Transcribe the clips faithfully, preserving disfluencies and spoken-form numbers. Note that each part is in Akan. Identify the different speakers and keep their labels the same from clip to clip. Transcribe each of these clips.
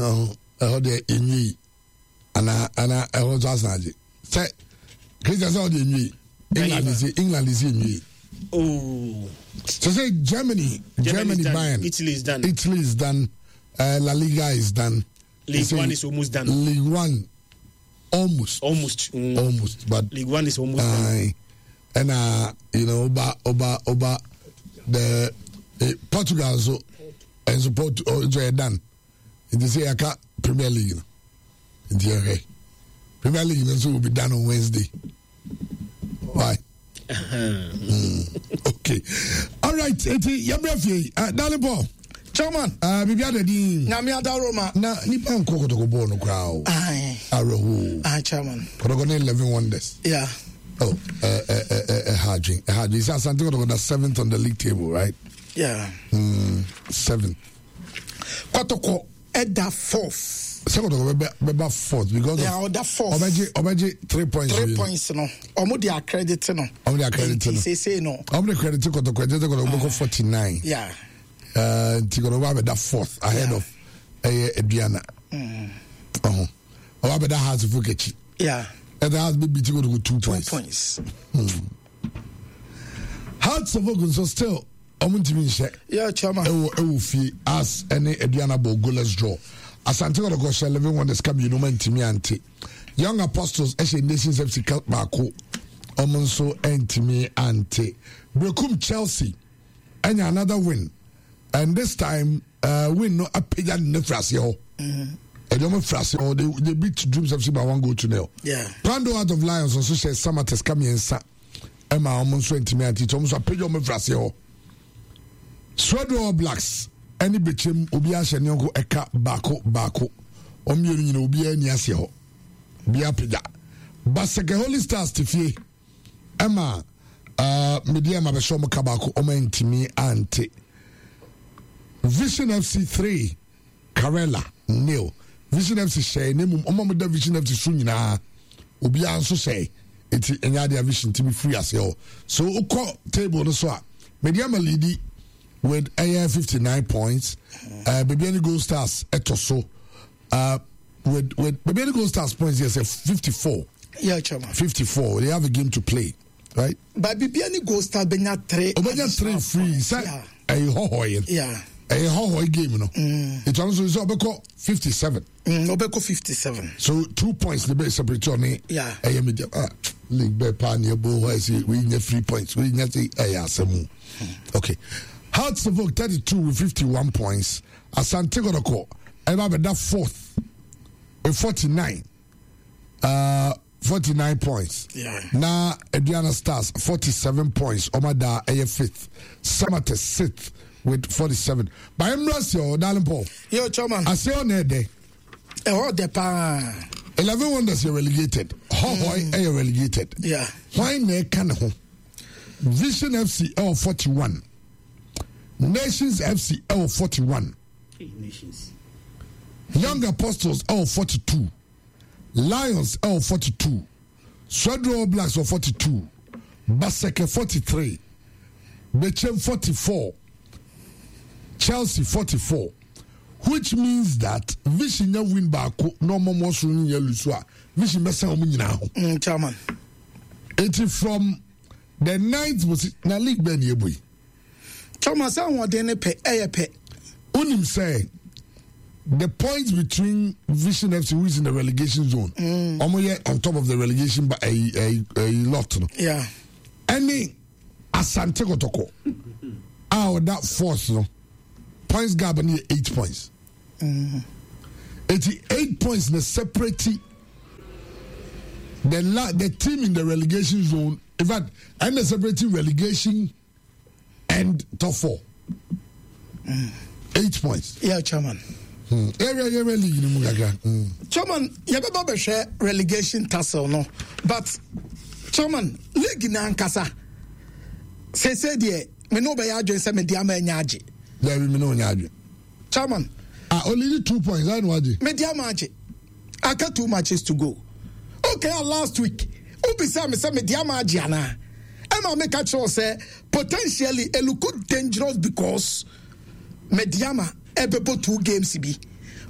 Speaker 1: no uh the inyi ana ana I was asking say Christian say the inyi England is England is inyi
Speaker 2: oh
Speaker 1: so say Germany Germany Bayern
Speaker 2: Italy is done
Speaker 1: Italy is done uh, La Liga is done
Speaker 2: League One is almost done
Speaker 1: League One almost
Speaker 2: almost mm.
Speaker 1: almost but
Speaker 2: League One is almost uh, done
Speaker 1: and uh you know oba oba oba the uh, Portugal so and support enjoy done in the say aka Premier League in the okay Premier League so will be done on Wednesday why uh-huh. mm. Okay all right eti yabrafie uh, darling Paul
Speaker 3: Chairman
Speaker 1: uh bibi adadi
Speaker 3: na me ada Roma
Speaker 1: na nipa nkoko to go ball no crowd
Speaker 3: ai
Speaker 1: arahu
Speaker 3: ah chairman
Speaker 1: Kodogo eleven wonders
Speaker 3: yeah
Speaker 1: oh uh uh uh Hadjin Hadjin is something to the seventh on the league table right
Speaker 3: yeah
Speaker 1: mm seven
Speaker 3: Kotoko at the fourth
Speaker 1: second to be be fourth because
Speaker 3: yeah that fourth
Speaker 1: obeje obeje three points
Speaker 3: three points no omo dey accredit no
Speaker 1: omo dey accredit no
Speaker 3: say say no
Speaker 1: omo dey accredit Kotoko just go forty-nine
Speaker 3: yeah
Speaker 1: uh Tigoro wa be that fourth ahead yeah. of eh Eduana mm oh owa be that has Fukechi
Speaker 3: yeah
Speaker 1: and has be beat go two points
Speaker 3: two points
Speaker 1: hmm. Hearts of Ogun so still omuntimi nhye
Speaker 3: yeah chairman
Speaker 1: ewo ewo fi as any Eduana bo goalless draw Asante Kotoko shall eleven wonders come you know mentimi ante Young Apostles Eshe Nations F C Baako omonso entimi ante Brekum Chelsea and another win. And this time, uh, win no appear in the Frasio. And you Frasio, they they beat Dreams F C by one goal to nil.
Speaker 3: Yeah.
Speaker 1: Pando out of Lions also says Samates coming in sa. Emma almost twenty minutes. It's almost a page on Frasio. Swedro Blacks. Any bitchim Ubia Shanyango Eka Bako Bako. Omi you know Ubia Niasio. Bia Pida. Basake Holy Stars Tifie. Emma uh Media Mabeshomo Kabako Oma Intimi Ante. Vision F C three, Karela nil. Vision F C share name omo da Vision F C so nyina. Obi anso say enti enya dia Vision to be free as yo. So uko table no so a Mediama lead with A F fifty-nine points. Uh Bebiani Gold Stars etoso. Uh with with Bebiani Gold Stars points yes fifty-four.
Speaker 3: Yeah, chairman.
Speaker 1: fifty-four. They have a game to play, right?
Speaker 3: But Bebiani Gold Stars benya three.
Speaker 1: Obenya three free. Say eh ho ho
Speaker 3: yeah.
Speaker 1: A whole game, no.
Speaker 3: Mm.
Speaker 1: It's also is Obeko fifty-seven.
Speaker 3: Mm, Obeko fifty-seven.
Speaker 1: So two points the best separate on it.
Speaker 3: Yeah.
Speaker 1: I am ah league be pioneer bo I see we need three points. We need the eh asemu. Okay. Hearts of Oak thirty-two with fifty-one points. Asante Kotoko ever be that fourth with forty-nine. Uh forty-nine points.
Speaker 3: Yeah.
Speaker 1: Now Eduana Stars forty-seven points. Omada A fifth. Samates sixth. With forty-seven. By Embrace your darling Paul.
Speaker 3: Yo, Chairman.
Speaker 1: I say on there day.
Speaker 3: Oh, the pa.
Speaker 1: Eleven wonders you're relegated. How mm. are you relegated?
Speaker 3: Yeah.
Speaker 1: Why ne can home? Vision F C L forty-one. Nations F C L forty-one.
Speaker 2: Nations.
Speaker 1: Young Apostles L forty-two. Lions L forty-two. Swedro Blacks L forty-two. Baseke forty-three. Bechem forty-four. Chelsea forty-four, which means that Vision win back no more more soon in Lusua. Vision best now.
Speaker 3: Mm, chairman.
Speaker 1: It is from the ninth was na league ben yebui.
Speaker 3: Chairman, someone didn't pay a pay.
Speaker 1: Unim say the points between Vision F C who is in the relegation zone. Mm. On top of the relegation by a a, a lot. No?
Speaker 3: Yeah.
Speaker 1: Any Asante Kotoko. Ah, that force no. Points gap near eight points.
Speaker 3: Mm-hmm.
Speaker 1: eighty-eight points in the separate the la, the team in the relegation zone. In fact, and the separating relegation and top four. Mm. Eight points.
Speaker 3: Yeah, Chairman.
Speaker 1: Hmm. Area area league in Mugaga.
Speaker 3: Chairman, you have a share relegation tassel no, but Chairman, league in Ankasa. Say say dear, me no be adjo say me diama nyaji.
Speaker 1: There we know nyaji.
Speaker 3: Chairman.
Speaker 1: Ah, only two points. I know waji.
Speaker 3: Me diama nyaji. I got two matches to go. Okay, last week. Ubi say me say me diama nyaji ana. Emma make a choice say potentially it look dangerous because me diama ebebo two games be.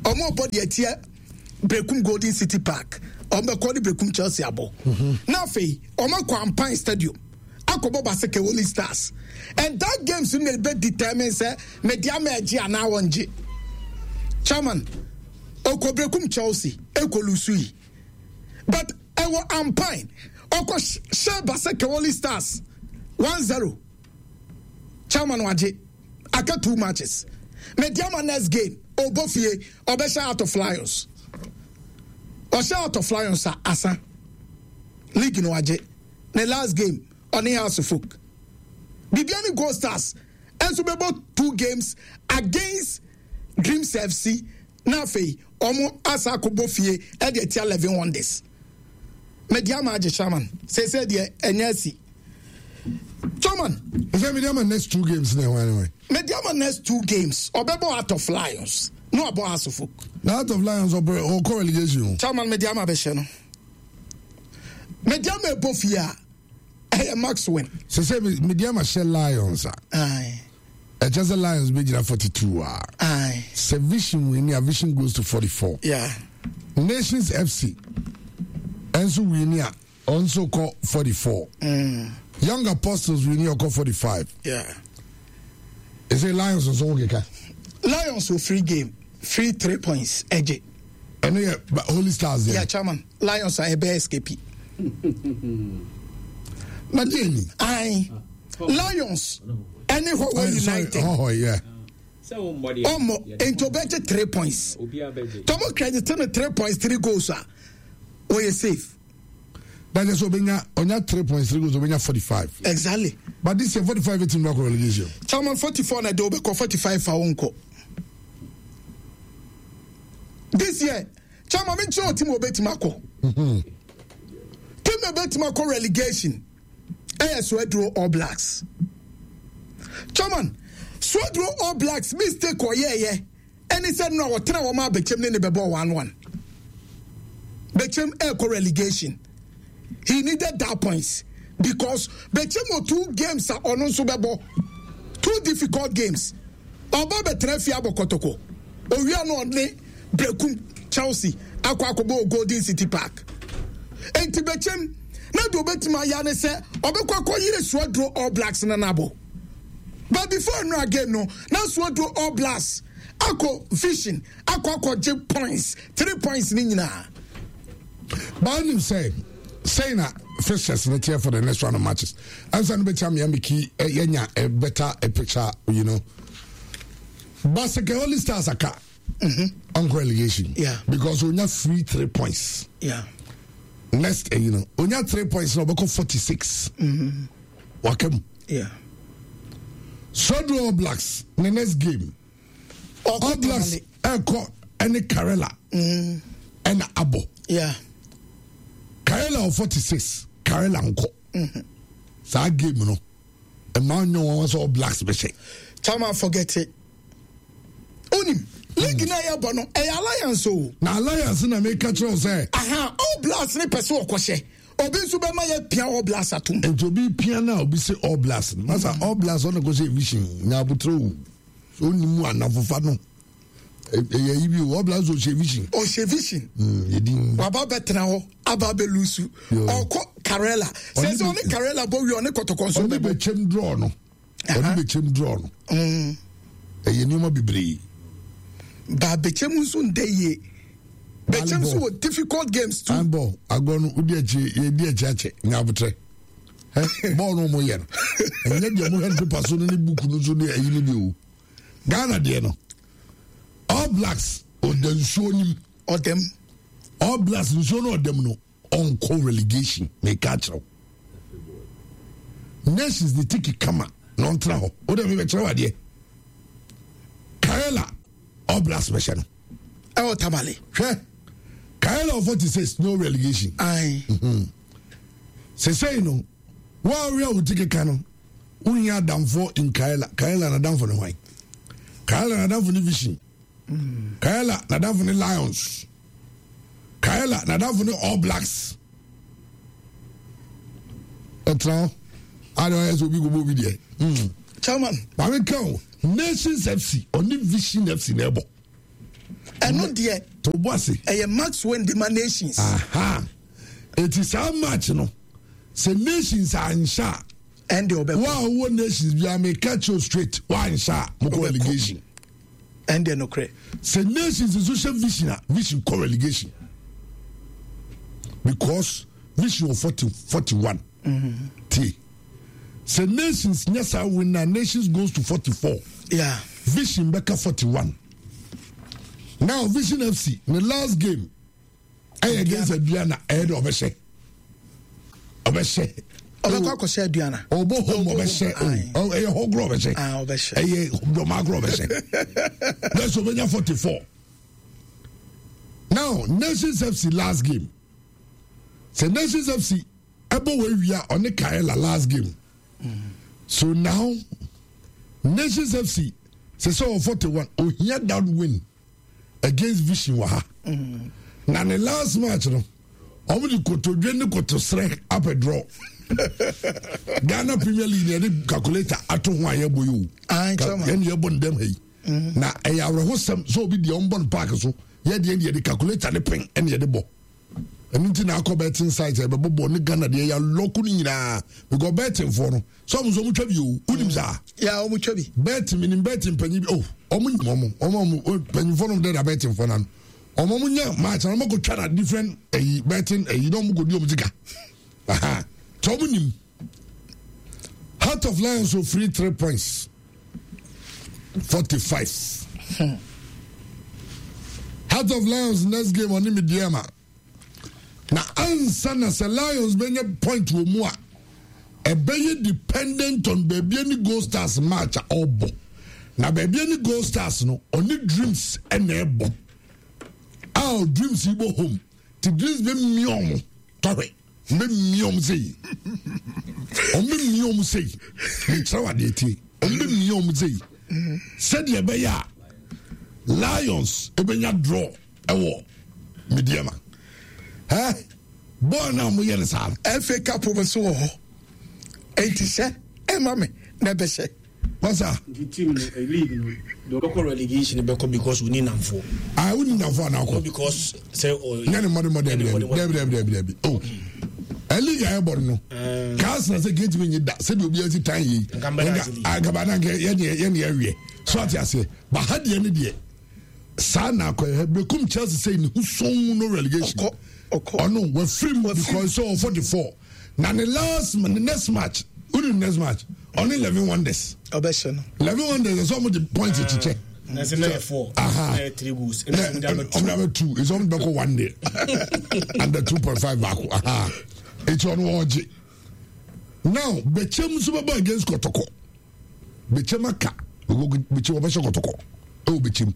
Speaker 3: Omo body etie Brekum Golden City Park. Omo call the Brekum Chelsea abo. Now fe omo Kwampine Stadium. Akobo Baseke Holy Stars. And that game soon will be determined say Mediama Eji ana wonji. Chairman, Oko Brekum Chelsea, Eko Lusui. But Ewo Ampine, Oko Share Baseke Holy Stars one zero. Chairman Waje, Aka two matches. Mediama next game, Obofie, Obesha out of Lions. Osha out of Lions are Asa. League in Waje. The last game, on the House of Folk. Bibiani Gold Stars, and so about two games against Dreams F C. Nafe, Omo Asa Kobofie, and the Tia eleven wonders. Mediama Aje Chairman, say, said, the N S C. Chairman,
Speaker 1: Mediama next two games now, anyway.
Speaker 3: Mediama next two games, Obebo out of Lions. No about House of Folk.
Speaker 1: Now out of Lions or core relegation.
Speaker 3: Chairman Mediama Besheno. Mediama Bofia. Hey, Max win.
Speaker 1: So say Mediama share Lions.
Speaker 3: Aye.
Speaker 1: Uh, just the Lions be forty-two.
Speaker 3: Aye.
Speaker 1: So Vision win, your Vision goes to forty-four.
Speaker 3: Yeah.
Speaker 1: Nations F C. And so win here also call forty-four.
Speaker 3: Mm.
Speaker 1: Young Apostles win here call forty-five.
Speaker 3: Yeah.
Speaker 1: Is it Lions or so?
Speaker 3: Lions will free game. Free three points. Edge.
Speaker 1: And yeah, but Holy Stars there.
Speaker 3: Yeah, Chairman. Lions are a bear escape.
Speaker 1: Madeni.
Speaker 3: Aye. Lions. Anywhere where United.
Speaker 1: Oh, yeah.
Speaker 3: Omo, into better three points. Tomo credit me three points, three goals. Oh, you safe.
Speaker 1: That is what on your three points, three goals, on forty-five.
Speaker 3: Exactly.
Speaker 1: But this year, forty-five is in local relegation.
Speaker 3: Chairman, forty-four, and I do forty-five for Unco. This year, Chairman, I'm sure team will bet Mako. Team will bet Mako relegation. A S Swedro All Blacks. Chairman, Swedro All Blacks mistake or yeah, yeah. And he said, no, what tell my Bechem in the ball one one. Bechem Echo relegation. He needed that points because Bechem two games are on Super Bowl. Two difficult games. Oba Betrefia Bokotoko. O we are not Brekum Chelsea. Akwakobo Golden City Park. And Tibechem. Na do betima ya ne se obekwa koyire Swedro All Blacks na nabo. But before no again no, na Swedro All Blacks ako fishing, ako ako points, three points ni nyina.
Speaker 1: But him say, say na fishers na here for the next round of matches. I'm saying better me amiki yenya a better a picture, you know. Baseke Holy Stars aka. Mhm. On relegation.
Speaker 3: Yeah.
Speaker 1: Because we have free three points.
Speaker 3: Yeah.
Speaker 1: Next, uh, you know, on your three points now, become forty-six.
Speaker 3: Mm-hmm.
Speaker 1: Welcome.
Speaker 3: Yeah.
Speaker 1: Swedro All Blacks, the next game. All Blacks, Eko, and Karela,
Speaker 3: mm.
Speaker 1: and Abo.
Speaker 3: Yeah.
Speaker 1: Karela of forty-six, Karela Unko.
Speaker 3: Mm-hmm.
Speaker 1: So I game, you know. A man no one was All Blacks, special.
Speaker 3: Chama forget it. Onim. League na ya bono e alliance o
Speaker 1: na alliance na make control say
Speaker 3: aha All Blacks ni person okwohye obi nso be ma ya pia All Blacks atum
Speaker 1: and to be pia na obi say All Blacks masa All Blacks on go say vision na butro so ni mu anafofa no e ye bi All Blacks o say vision
Speaker 3: o say vision
Speaker 1: mm yedin
Speaker 3: baba betra ho aba be lusu oko Karela say so ni Karela bo wi oni kotokon so
Speaker 1: be be chem draw no oni be chem draw no
Speaker 3: mm
Speaker 1: e ye ni mo bibre
Speaker 3: ba Bechem nso ndeye Bechem so difficult games too
Speaker 1: ball agonu udi echi ye di echi ache nyabutre eh ball no mo ye no enye de mo hand paper so ni book no so ni ayi ni bi o Ghana de no All Blacks o den so ni
Speaker 3: o dem
Speaker 1: All Blacks so no dem no on co relegation me catch o Nations the ticket kama non tra ho o dem be tra wade Karela All Blacks special.
Speaker 3: Oh, Tamale.
Speaker 1: Sure. Kaela of forty-six, no relegation.
Speaker 3: Aye.
Speaker 1: Mm-hmm. Say, say, no. While we are with Ticket Cannon, we are down for in Kaela. Kaela and down for the white. Kaela and down for the vision. Kaela and down for the Lions. Kaela and down for the All Blacks. That's now. Otherwise, we'll be going to be there.
Speaker 3: Chairman.
Speaker 1: But we go. Nations F C, only Vision F C, neighbor.
Speaker 3: And not dear.
Speaker 1: To bossy.
Speaker 3: A max win the nations.
Speaker 1: Aha. It is how much, no? Say nations are in shot.
Speaker 3: And the Obe.
Speaker 1: Wow, one nations we are make catch you straight. One shot, more relegation.
Speaker 3: And the no cre.
Speaker 1: Say nations is social vision, vision co relegation. Because vision of forty, forty-one. Mm-hmm. T. Say nations, yes, I win. Nations goes to forty-four.
Speaker 3: Yeah.
Speaker 1: Vision Becca forty-one. Now Vision F C in the last game, I against Adriana ahead of a share. Of a share.
Speaker 3: Obeko share Adriana.
Speaker 1: Obo home of a share. Oh, a whole grove share.
Speaker 3: Ah, of a share.
Speaker 1: A domagro share. That's over forty-four. Now Nations F C last game. Say Nations F C. Abo we are on the Kaela last game. Mm. So now Nations F C say so forty-one. Oh, here that win against Vision Waha. Mm. Now the last match, no, I'm going to go to go to strike up a draw. Ghana Premier League, the calculator at one year boy. I can you born them hey. Now I have a some so be the unborn park so. Yeah, the end the calculator the pen and the ball. And into now come betting sites, but Bobo Ghana, they are local in we go betting for no. Some so much of you, Udimza. Yeah, much of it. Betting meaning betting penny. Oh, Omun, Omo, Omo, penny for them, they are betting for none. Omomunya match, I'm going to try a different betting, you don't go do music. Aha. Tomunim. Heart of Lions will free three points. forty-five. Hmm. Heart of Lions next game on Imidiama. Now, Ansana the Lions being a point to Mua. A baby dependent on baby any Gold Stars match or bo. Now, baby any Gold Stars no only dreams and a bo. Our dreams you go home. The dreams be miom. Sorry. Be miom say. On be miom say. Ni trawa deti. On be miom say. Said ye be ya. Lions ebenya draw ewo Midiama. Eh? Born now mo yere sa.
Speaker 3: F A Cup wo so ho. Enti se e ma me na be se.
Speaker 1: What's that?
Speaker 2: The team a league no. The local relegation be because we need them for.
Speaker 1: I wouldn't have for now
Speaker 2: because say oh.
Speaker 1: None money money Debbie Debbie Debbie. Oh. A league I born no. Cars na say get me that said we be at time yi. Agabana get ye ye ye area. So what you say? But had the end there. Sana ko Bekum Chelsea say who song no relegation. Oh no, we're free because so forty-four. Now the last the next match, who the next match? Only eleven wonders.
Speaker 3: Obession.
Speaker 1: eleven wonders is almost the point to check.
Speaker 2: That's another four.
Speaker 1: Aha.
Speaker 2: Three goals.
Speaker 1: On number two, it's only back one day. And the two point five back. Aha. It's on one G. Now, Bechem Super Bowl against Kotoko. Bechem Aka. We go Bechem Obesha Kotoko. Oh, Bechem.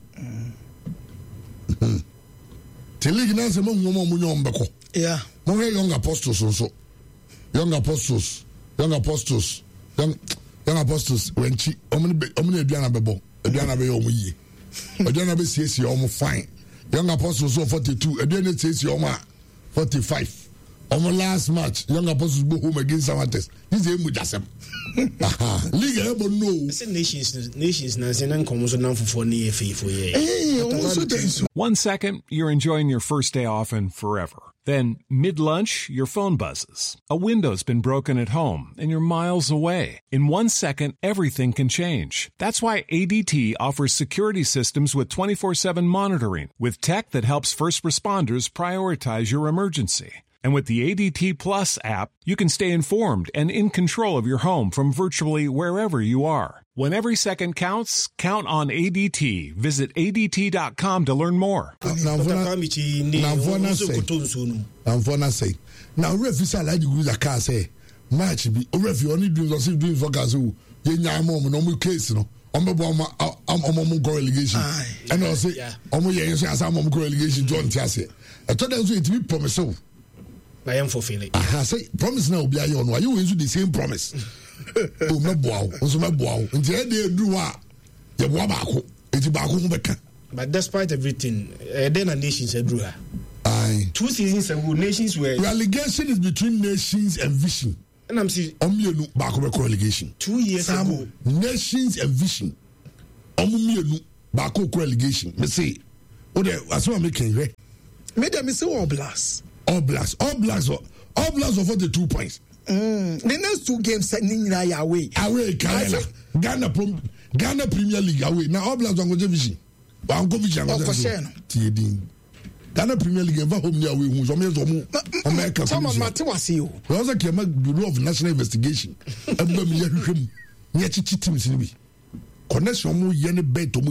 Speaker 1: The league now say mo mo mo nyom beko.
Speaker 3: Yeah.
Speaker 1: Mo young apostles also. Young apostles. Young apostles. Young young apostles when chi omni omni aduana bebo. Aduana be omo yie. Aduana be siesie omo fine. Young apostles so forty-two. Aduana siesie omo forty-five. Omo last match young apostles go home against Savantes. This is Mujasem. Aha. League ebo no.
Speaker 2: Say nations nations na say nan komo so nan fofo na F A for ye.
Speaker 4: One second, you're enjoying your first day off and forever. Then, mid-lunch, your phone buzzes. A window's been broken at home, and you're miles away. In one second, everything can change. That's why A D T offers security systems with twenty-four seven monitoring, with tech that helps first responders prioritize your emergency. And with the A D T Plus app, you can stay informed and in control of your home from virtually wherever you are. When every second counts, count on A D T. Visit A D T dot com to learn more.
Speaker 1: Now, say, now, referee say like you a car say, match be referee only doing the same doing for Gazu. You know, mom, no more case, no. I'm a bomb, I'm a mom go relegation. And I say, I'm a young as I'm a go relegation, John Tiasse. I told them to be promised.
Speaker 2: I am for feeling.
Speaker 1: I say, promise now be on why you will do the same promise. Oh, my boy, also my boy. And the idea do what? You wabako, it's about.
Speaker 2: But despite everything, uh, then a nation said, Drew.
Speaker 1: Aye.
Speaker 2: Two seasons ago, nations were.
Speaker 1: Relegation is between nations and vision.
Speaker 2: And I'm saying,
Speaker 1: Omienu Bako relegation.
Speaker 2: Two years Sam, ago,
Speaker 1: nations and vision. Omienu Bako relegation. Me say, o de asema making hwe
Speaker 3: me dem say all blast
Speaker 1: all blast all blast all blast of the two points
Speaker 3: mm the next two games ni nyina ya away
Speaker 1: away Ghana Ghana Pro, Ghana Premier League away na all blast on go division wa go division
Speaker 3: go division
Speaker 1: tie din Ghana Premier League ever home ni away hu so me so mo America
Speaker 3: so man mate wase o
Speaker 1: we also came Bureau of National Investigation abba mi ya hwehwem ni achichi teams ni bi connection mo ye ne bet